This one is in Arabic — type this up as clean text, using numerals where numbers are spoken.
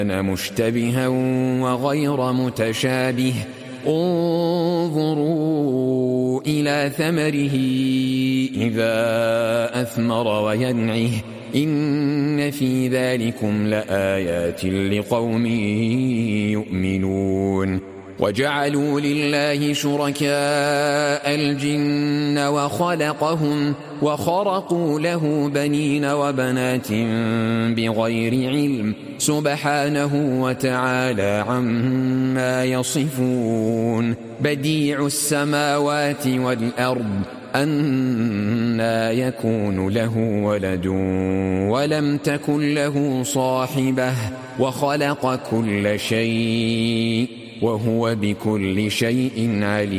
مشتبها وغير متشابه انظروا إلى ثمره إذا أثمر وينعه إن في ذلكم لآيات لقوم يؤمنون وجعلوا لله شركاء الجن وخلقهم وخرقوا له بنين وبنات بغير علم سبحانه وتعالى عما يصفون بديع السماوات والأرض أنى يكون له ولد ولم تكن له صاحبة وخلق كل شيء وهو بكل شيء عليم.